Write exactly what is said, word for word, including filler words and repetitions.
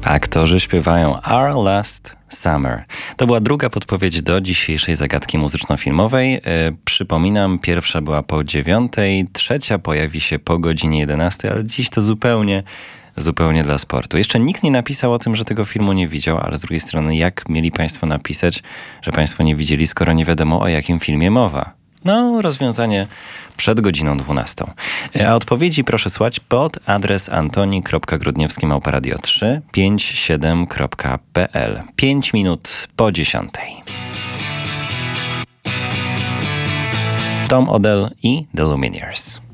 Aktorzy śpiewają Our Last Summer. To była druga podpowiedź do dzisiejszej zagadki muzyczno-filmowej. Yy, przypominam, pierwsza była po dziewiątej, trzecia pojawi się po godzinie jedenastej, ale dziś to zupełnie, zupełnie dla sportu. Jeszcze nikt nie napisał o tym, że tego filmu nie widział, ale z drugiej strony jak mieli Państwo napisać, że Państwo nie widzieli, skoro nie wiadomo, o jakim filmie mowa? No, rozwiązanie przed godziną dwunastą. A odpowiedzi proszę słać pod adres antoni kropka grudniewski małpa radio trzy pięć siedem kropka p l. Pięć minut po dziesiątej. Tom Odell i The Lumineers.